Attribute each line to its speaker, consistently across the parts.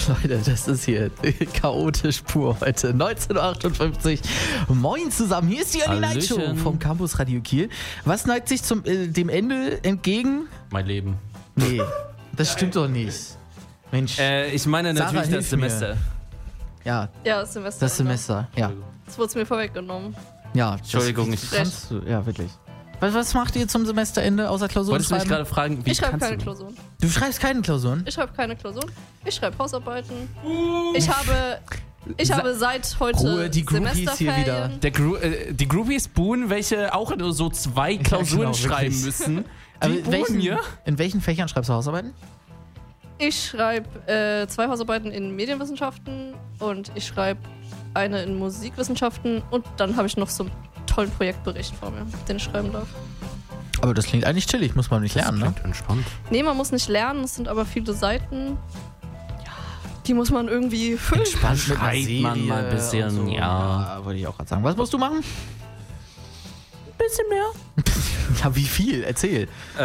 Speaker 1: Leute, das ist hier chaotisch pur heute. 19:58 Uhr. Moin zusammen, hier ist die Early Night Show vom Campus Radio Kiel. Was neigt sich dem Ende entgegen?
Speaker 2: Mein Leben.
Speaker 1: Nee, das stimmt doch nicht. Mensch.
Speaker 2: Ich meine natürlich
Speaker 1: Sarah,
Speaker 2: das Semester.
Speaker 1: Ja,
Speaker 3: das Semester.
Speaker 1: das Semester, ja.
Speaker 3: Das wurde mir vorweggenommen.
Speaker 1: Ja,
Speaker 2: Entschuldigung,
Speaker 1: das kannst du, ja, wirklich. Was macht ihr zum Semesterende außer Klausuren
Speaker 2: Wolltest du mich gerade fragen, wie
Speaker 3: ich schreibe
Speaker 2: kannst
Speaker 3: keine
Speaker 2: du?
Speaker 3: Klausuren.
Speaker 1: Du schreibst keine Klausuren?
Speaker 3: Ich schreibe keine Klausuren. Ich schreibe Hausarbeiten. Ich habe seit heute
Speaker 1: Ruhe, die Groupies hier wieder.
Speaker 3: Semesterferien.
Speaker 2: Die Groupies buhen, welche auch nur so 2 Klausuren
Speaker 1: genau,
Speaker 2: schreiben
Speaker 1: wirklich.
Speaker 2: müssen.
Speaker 1: Aber
Speaker 2: Die buhen hier?
Speaker 1: in welchen Fächern schreibst du Hausarbeiten?
Speaker 3: Ich schreibe 2 Hausarbeiten in Medienwissenschaften und ich schreibe eine in Musikwissenschaften und dann habe ich noch so einen tollen Projektbericht vor mir, den ich schreiben darf.
Speaker 1: Aber das klingt eigentlich chillig, muss man nicht lernen, ne?
Speaker 2: Klingt entspannt.
Speaker 3: Nee, man muss nicht lernen, es sind aber viele Seiten. Ja, die muss man irgendwie füllen.
Speaker 1: Entspannt mit einer
Speaker 2: Schreibt man
Speaker 1: Serie
Speaker 2: mal ein bisschen,
Speaker 1: und so.
Speaker 2: ja.
Speaker 1: Wollte ich auch gerade sagen. Was musst du machen?
Speaker 2: Bisschen mehr.
Speaker 1: Ja, wie viel? Erzähl.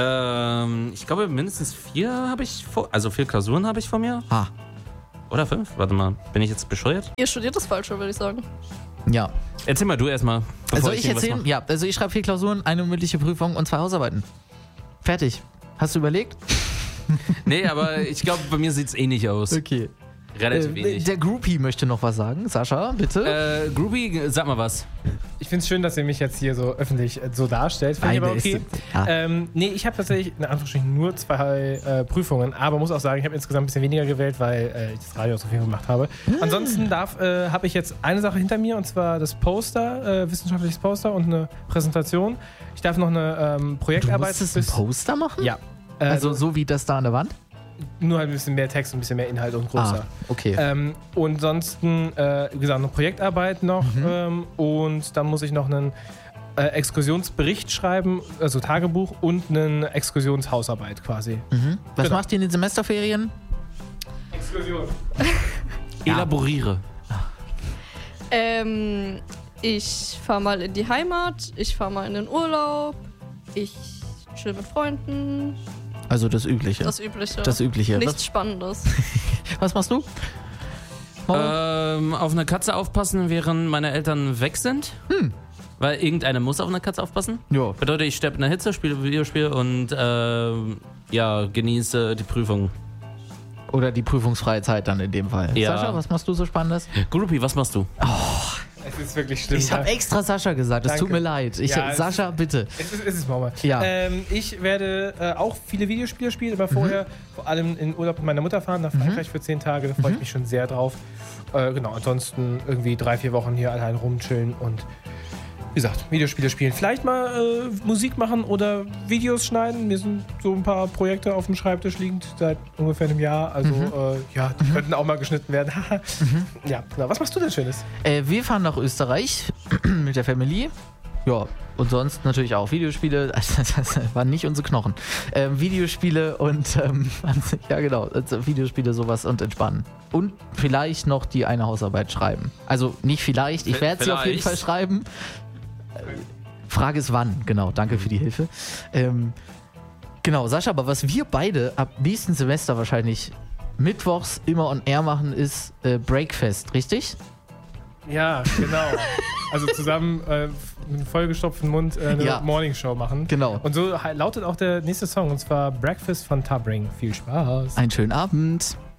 Speaker 2: Ich glaube, mindestens 4 habe ich vor. Also 4 Klausuren habe ich vor mir.
Speaker 1: Ha.
Speaker 2: Oder 5? Warte mal, bin ich jetzt bescheuert?
Speaker 3: Ihr studiert das Falsche, würde ich sagen.
Speaker 1: Ja.
Speaker 2: Erzähl mal du erstmal.
Speaker 1: Also ich schreibe 4 Klausuren, eine mündliche Prüfung und 2 Hausarbeiten. Fertig. Hast du überlegt?
Speaker 2: Nee, aber ich glaube, bei mir sieht es ähnlich aus.
Speaker 1: Okay.
Speaker 2: Relativ ähnlich.
Speaker 1: Der Groupie möchte noch was sagen. Sascha, bitte.
Speaker 2: Groupie, sag mal was.
Speaker 4: Ich finde es schön, dass ihr mich jetzt hier so öffentlich so darstellt. Finde ich aber okay.
Speaker 1: Ja.
Speaker 4: Nee, ich habe tatsächlich in Anführungsstrichen nur 2 Prüfungen, aber muss auch sagen, ich habe insgesamt ein bisschen weniger gewählt, weil ich das Radio auch so viel gemacht habe. Ansonsten habe ich jetzt eine Sache hinter mir und zwar das Poster, wissenschaftliches Poster und eine Präsentation. Ich darf noch eine Projektarbeit.
Speaker 1: Du musstest ein Poster machen?
Speaker 4: Ja.
Speaker 1: Also so wie das da an der Wand?
Speaker 4: Nur halt ein bisschen mehr Text, ein bisschen mehr Inhalt und größer.
Speaker 1: Okay.
Speaker 4: Und ansonsten, wie gesagt, eine Projektarbeit noch und dann muss ich noch einen Exkursionsbericht schreiben, also Tagebuch und eine Exkursionshausarbeit quasi.
Speaker 1: Was
Speaker 4: Genau.
Speaker 1: macht ihr in den Semesterferien?
Speaker 4: Exkursion.
Speaker 2: Elaboriere.
Speaker 3: Ich fahre mal in die Heimat, ich fahre mal in den Urlaub, ich chill mit Freunden.
Speaker 1: Also das Übliche.
Speaker 3: Das Übliche.
Speaker 1: Das Übliche.
Speaker 3: Nichts Spannendes.
Speaker 1: Was machst du?
Speaker 2: Auf eine Katze aufpassen, während meine Eltern weg sind. Weil irgendeiner muss auf eine Katze aufpassen.
Speaker 1: Ja.
Speaker 2: Bedeutet, ich sterbe in der Hitze, spiele Videospiel und genieße die Prüfung.
Speaker 1: Oder die prüfungsfreie Zeit dann in dem Fall.
Speaker 2: Ja.
Speaker 1: Sascha, was machst du so Spannendes?
Speaker 2: Groupie, was machst du?
Speaker 4: Es ist wirklich schlimm.
Speaker 1: Ich habe extra Sascha gesagt, es tut
Speaker 4: Danke.
Speaker 1: mir leid. Sascha, bitte.
Speaker 4: Es ist Mama.
Speaker 1: Ja.
Speaker 4: Ich werde auch viele Videospiele spielen, aber vorher vor allem in Urlaub mit meiner Mutter fahren, nach Frankreich für 10 Tage. Da freue ich mich schon sehr drauf. Genau, ansonsten irgendwie 3-4 Wochen hier allein rumchillen und wie gesagt, Videospiele spielen. Vielleicht mal Musik machen oder Videos schneiden. Mir sind so ein paar Projekte auf dem Schreibtisch liegend seit ungefähr einem Jahr. Also die könnten auch mal geschnitten werden. Ja, genau. Was machst du denn Schönes?
Speaker 1: Wir fahren nach Österreich mit der Family. Ja, und sonst natürlich auch Videospiele. Das waren nicht unsere Knochen. Videospiele und ja genau, also Videospiele sowas und entspannen. Und vielleicht noch die eine Hausarbeit schreiben. Also nicht vielleicht, ich werde sie auf jeden Fall schreiben. Frage ist wann, genau, danke für die Hilfe. Genau, Sascha, aber was wir beide ab nächsten Semester wahrscheinlich mittwochs immer on air machen, ist Breakfast, richtig?
Speaker 4: Ja, genau. Also zusammen mit einem vollgestopften Mund eine Morningshow machen.
Speaker 1: Genau.
Speaker 4: Und so lautet auch der nächste Song, und zwar Breakfast von Tabring. Viel Spaß.
Speaker 1: Einen schönen Abend.